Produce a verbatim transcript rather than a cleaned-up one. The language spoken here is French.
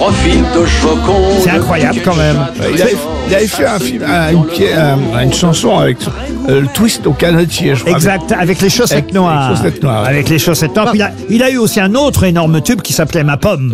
Profil de Joconde. C'est incroyable quand même. Il avait, il avait fait un film, un- une, pièce- un- une chanson avec euh, le twist au canetier, je crois. Exact, avec les chaussettes Avec les noires. chaussettes noires. Avec les chaussettes noires. Puis il, a, il a eu aussi un autre énorme tube qui s'appelait Ma Pomme.